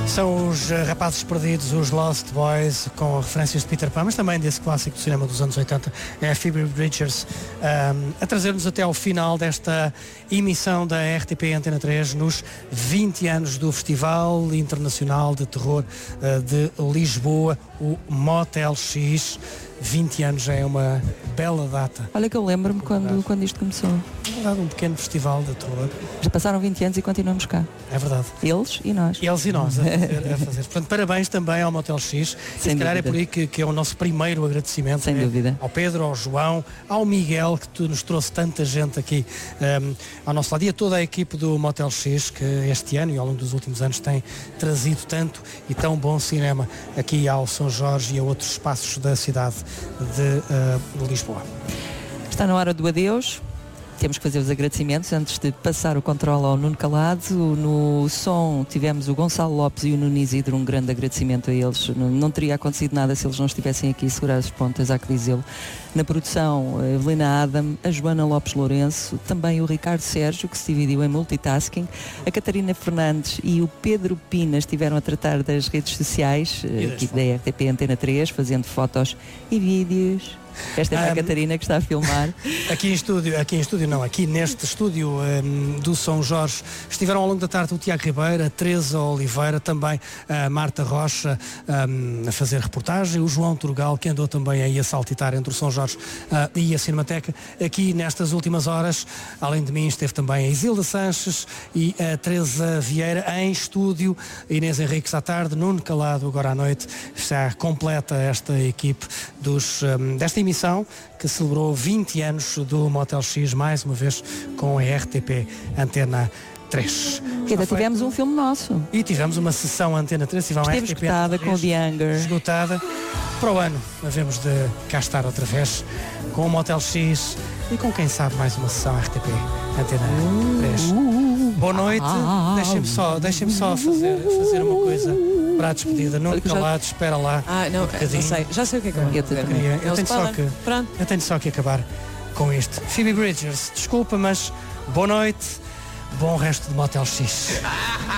São os Rapazes Perdidos, os Lost Boys, com referências de Peter Pan, mas também desse clássico do cinema dos anos 80, é a Phoebe Bridgers, a trazer-nos até ao final desta emissão da RTP Antena 3 nos 20 anos do Festival Internacional de Terror de Lisboa, o Motel X. 20 anos já é uma bela data. Olha que eu lembro-me quando isto começou. É verdade, um pequeno festival de terror. Já passaram 20 anos e continuamos cá. É verdade. Eles e nós. Eles e nós a fazer. Portanto, parabéns também ao Motel X. Sem e se calhar dúvida. é por aí que é o nosso primeiro agradecimento. Sem dúvida. Ao Pedro, ao João, ao Miguel, que nos trouxe tanta gente aqui ao nosso lado, e a toda a equipe do Motel X, que este ano e ao longo dos últimos anos tem trazido tanto e tão bom cinema aqui ao São Jorge e a outros espaços da cidade de Lisboa. Está na hora do adeus. Temos que fazer os agradecimentos antes de passar o controle ao Nuno Calado. No som tivemos o Gonçalo Lopes e o Nuno Isidro, um grande agradecimento a eles. Não teria acontecido nada se eles não estivessem aqui a segurar as pontas, há que dizê-lo. Na produção, a Evelina Adam, a Joana Lopes Lourenço, também o Ricardo Sérgio, que se dividiu em multitasking, a Catarina Fernandes e o Pedro Pina estiveram a tratar das redes sociais, aqui da RTP Antena 3, fazendo fotos e vídeos. Esta é para a Catarina que está a filmar. Aqui neste estúdio do São Jorge estiveram ao longo da tarde o Tiago Ribeiro, a Teresa Oliveira, também a Marta Rocha a fazer reportagem, o João Turgal, que andou também aí a saltitar entre o São Jorge e a Cinemateca. Aqui nestas últimas horas, além de mim, esteve também a Isilda Sanches e a Teresa Vieira em estúdio, Inês Henriques à tarde, Nuno Calado agora à noite. Está completa esta equipe desta emissão que celebrou 20 anos do Motel X, mais uma vez com a RTP Antena 3. E ainda tivemos um filme nosso. E tivemos uma sessão Antena 3. Esteve esgotada com o The Hunger. Esgotada. Para o ano havemos de cá estar outra vez com o Motel X e com quem sabe mais uma sessão RTP Antena 3. Boa noite. Deixem-me só fazer uma coisa para a despedida. Não Calado, espera lá. Não sei. Já sei o que é que eu tenho só que acabar com isto. Phoebe Bridgers, desculpa, mas boa noite, bom resto de Motel X.